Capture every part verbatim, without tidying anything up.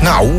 Nou.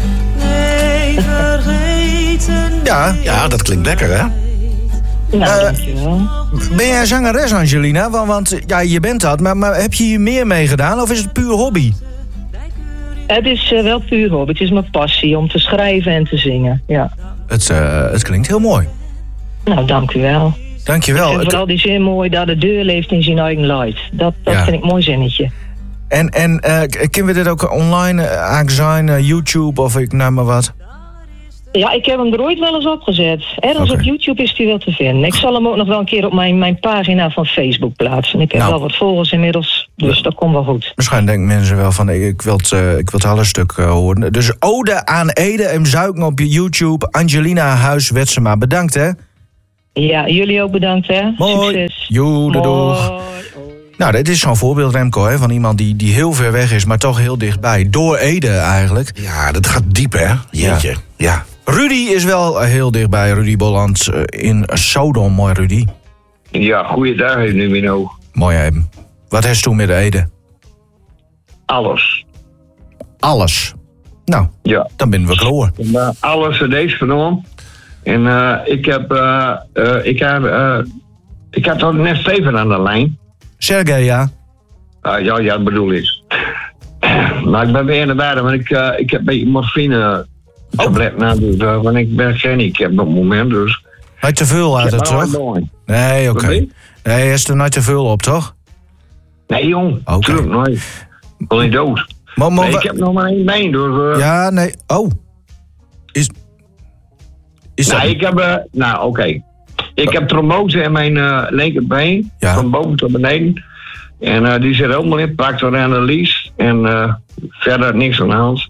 Ja, Ja, dat klinkt lekker, hè? Nou, Uh, dankjewel. ben jij zangeres, Angelina? Want, want ja, je bent dat, maar, maar heb je hier meer mee gedaan of is het puur hobby? Het is uh, wel puur hobby. Het is mijn passie om te schrijven en te zingen. Ja. Het, uh, het klinkt heel mooi. Nou, dank u wel. Dankjewel. En vooral die zin mooi dat de deur leeft in zijn eigen light. Dat, dat Ja. vind ik een mooi zinnetje. En, en uh, kunnen we dit ook online uh, zijn, uh, YouTube of ik noem maar wat? Ja, ik heb hem er ooit wel eens opgezet. Ergens Oké. op YouTube is hij wel te vinden. Ik zal hem ook nog wel een keer op mijn, mijn pagina van Facebook plaatsen. Ik heb Nou. wel wat volgers inmiddels, dus dat komt wel goed. Waarschijnlijk denken mensen wel van, ik, ik wil het, uh, ik wil het hele stuk uh, horen. Dus Ode aan Ede en Zuiken op je YouTube. Angelina Huis-Wetsema, bedankt hè. Ja, jullie ook bedankt hè. Mooi. Succes. Jo, de doeg. Mooi. Nou, dit is zo'n voorbeeld, Remco, hè, van iemand die, die heel ver weg is, maar toch heel dichtbij. Door Ede eigenlijk. Ja, dat gaat diep, hè? Jeetje. Ja. ja. Rudy is wel heel dichtbij, Rudy Bolland uh, in Sodom. Mooi, Rudy. Ja, goeiedag, Numino. Mooi even. Wat heeft toen met Ede? Alles. Alles. Nou, Ja. dan ben we klaar. En, uh, alle cd's genomen. En uh, ik heb, uh, uh, ik heb, uh, ik heb toch net Steven aan de lijn. Sergej, ja. Uh, ja, ja, dat bedoel ik. Maar ik ben weer naar buiten, want ik, uh, ik heb een beetje morfine tablet na, dus, uh, want ik ben geen ik heb op het moment, dus. Had je te veel uit het, toch? Mooi. Nee, oké. Wat Okay. ben Nee, is er nooit te veel op, toch? Nee, jong. Oké. Tuurlijk, nee. Ik wil niet dood. Maar, maar, Nee, ik heb nog maar één been, dus. Uh, Ja, nee. Oh. Is. Is dat. Nee, ik heb. Uh, nou, oké. Okay. Ik heb trombose in mijn uh, linkerbeen. Ja. Van boven tot beneden. En uh, die zit helemaal in. Plakt door analyse. En uh, verder niks aan de hand.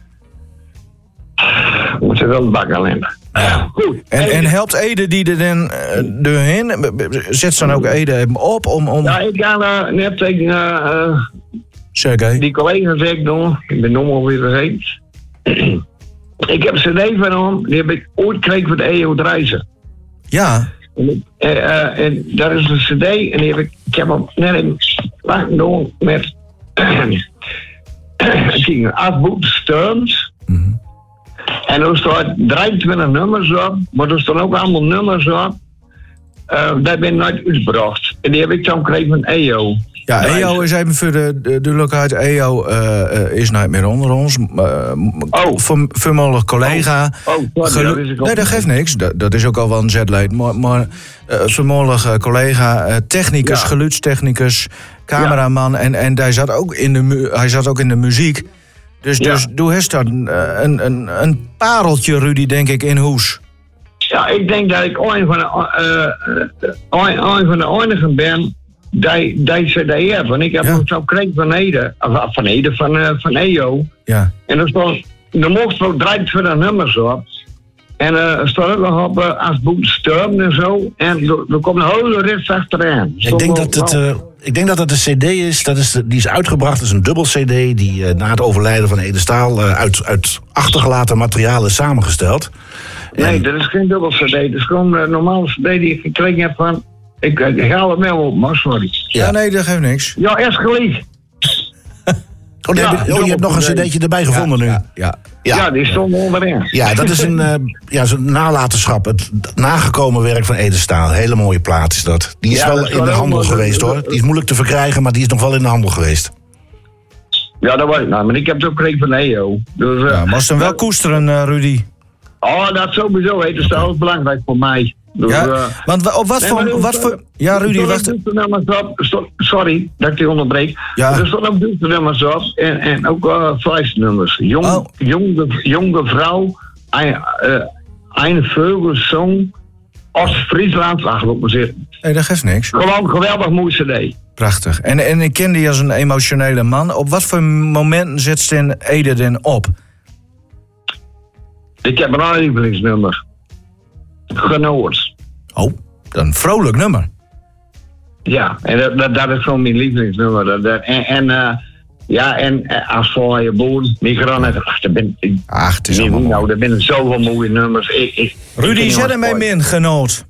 Moet ze wel de bak alleen. Ja. Goed. En, en helpt Ede die er dan uh, doorheen? Zet ze dan ook Ede even op om. om... Ja, ik ga uh, net tegen uh, uh, Sergej. die collega's ik doen. Ik ben nog weer vergeten. Ik heb een cd van hem. Die heb ik ooit gekregen voor de E O Reizen. Ja. En, ik, uh, uh, en dat is een cd en die heb ik, ik heb hem net in laten doen met Asboot Stearns. Mm-hmm. En er staan drieëntwintig nummers op, maar er staan ook allemaal nummers op. Uh, dat ben ik nooit uitgebracht. En die heb ik dan gekregen van E O. Ja, E O is even voor de, de duidelijkheid. E O uh, uh, is niet meer onder ons. Uh, Oh. Vermoedelijk collega. Oh, oh sorry, Gelu- dat wist ik ook nee, dat niet. geeft niks. Dat, dat is ook al wel een zetleed. Maar, maar uh, vermoedelijk uh, collega, uh, technicus, Ja. geluidstechnicus, cameraman. En, en hij, zat ook in de mu- hij zat ook in de muziek. Dus, Ja. dus doe eens dan uh, een, een, een pareltje, Rudy, denk ik, in hoes. Ja, ik denk dat ik een van de, uh, uh, een, een van de einigen ben die die cd heb. Want ik heb Ja. hem zo gekregen van Ede, of van Ede, van, uh, van E O. Ja. En er stond, er mocht wel drieëntwintig nummers op. En uh, er stond ook nog op uh, als boek Sturm en zo. En er, er komt een hele rits achteraan. Ik denk, dat het, uh, ik denk dat het een cd is, dat is de, die is uitgebracht. Dat is een dubbel cd die uh, na het overlijden van Ede Staal uh, uit, uit achtergelaten materiaal is samengesteld. Nee, En- dat is geen dubbel cd. Dat is gewoon een normale cd die ik gekregen heb van... Ik, ik haal het wel op, maar sorry. Ja, nee, dat geeft niks. Ja, eerst gelijk. Oh, nee, Ja, heb je- oh, je hebt nog een cd'tje erbij gevonden nu. Ja, ja. Ja, Ja. die stond onderin. Ja, dat is een, uh, ja, zo'n nalatenschap. Het nagekomen werk van Ede Staal. Hele mooie plaat is dat. Die is Ja, wel dat is in de wel handel heel mooi. geweest hoor. Die is moeilijk te verkrijgen, maar die is nog wel in de handel geweest. Ja, dat was het. Nou, maar ik heb het ook gekregen van E O. Dus, uh, Ja, moest hem wel koesteren, uh, Rudy. Oh, dat sowieso. Heet. Dat is heel belangrijk voor mij. Dus, Ja, uh, want wa- op wat nee, voor... maar er Wat stond- voor ja, Rudy, er wacht. stonden duizend nummers op. Er stond- Sorry dat ik die onderbreek. Ja. Er stonden ook duizend nummers op. En, en ook uh, vijf nummers. Jong, Oh. jonge, jonge vrouw. Een, uh, een Vogelsong. Oost-Friesland. Ach, loop maar zitten. Nee, dat geeft niks. Gewoon geweldig mooi cd. Prachtig. En, en ik ken die als een emotionele man. Op wat voor momenten zet ze in Ede dan op? Ik heb een lievelingsnummer. Genoord. Oh, een vrolijk nummer. Ja, en dat, dat, dat is gewoon mijn lievelingsnummer. Dat, dat, en en uh, ja, en uh, als voor je boer, Migran, ach, daar ben ik. Ach, het is Nee, allemaal nou, mooi. er zijn zoveel mooie nummers. Ik, ik, Rudy, ik zet hem even in, genoot.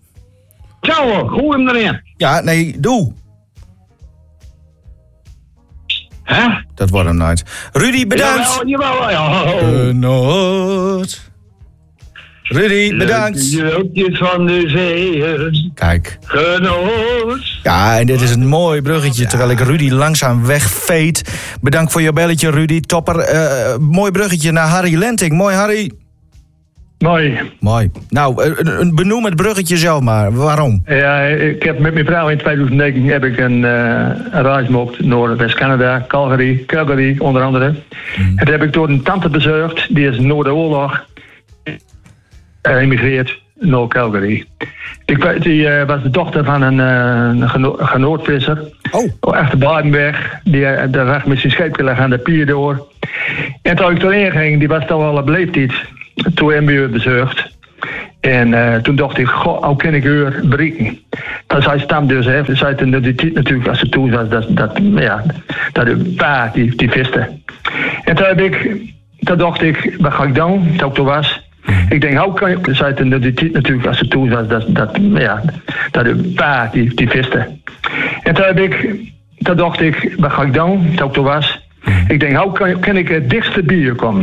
Zo, gooi hem erin. Ja, nee, doe. Hè? Dat wordt hem nooit. Rudy, bedankt. Jawel, jawel, ja. Genoot. Rudy, bedankt. Jeukjes van de zee. Kijk. Genoot. Ja, en dit is een mooi bruggetje, terwijl ik Rudy langzaam wegveet. Bedankt voor je belletje, Rudy. Topper. Uh, mooi bruggetje naar Harry Lenting. Mooi, Harry. Mooi. Mooi. Nou, uh, benoem het bruggetje zelf maar. Waarom? Ja, ik heb met mijn vrouw in tweeduizend negen heb ik een, uh, een reis gemaakt naar West-Canada, Calgary, Calgary onder andere. Mm. En toen heb ik door een tante bezorgd, die is na de oorlog geëmigreerd naar Calgary. Ik, die uh, was de dochter van een, uh, een geno- genootvisser. Oh. Echt de Badenberg. Die uh, daar lag met zijn scheepje lag aan de pier door. En toen ik erin ging, die was toch wel een beleefdheid. Toen hebben we bezorgd. En uh, toen dacht ik, goh, hoe kan ik haar bereiken? Dan zei Stam dus, hè, zei het natuurlijk als ze toen was, dat, dat, ja, dat de pa die, die viste. En toen heb ik, toen dacht ik, wat ga ik doen? Toen ik er was. Ik denk, hoe kan je, zei het natuurlijk als ze toen was, dat, dat, ja, dat de pa die, die viste. En toen heb ik, toen dacht ik, wat ga ik doen? Toen ik er was. Ik denk, hoe kan, kan ik het dichtste bij je komen?